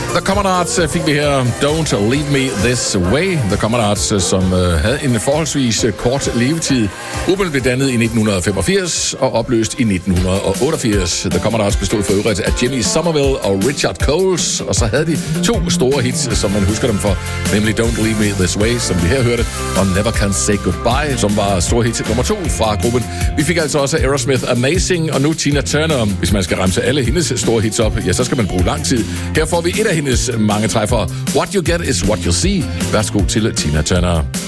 The Common Arts fik vi her Don't Leave Me This Way. The Common Arts, som havde en forholdsvis kort levetid. Gruppen blev dannet i 1985 og opløst i 1988. The Common Arts bestod for øvrigt af Jimmy Somerville og Richard Coles, og så havde de 2 store hits, som man husker dem for, nemlig Don't Leave Me This Way, som vi her hørte, og Never Can Say Goodbye, som var stor hit nummer 2 fra gruppen. Vi fik altså også Aerosmith Amazing, og nu Tina Turner. Hvis man skal remse alle hendes store hits op, ja, så skal man bruge lang tid. Her får vi et af hendes mange træffere. What You Get Is What You See. Værsgo til Tina Turner.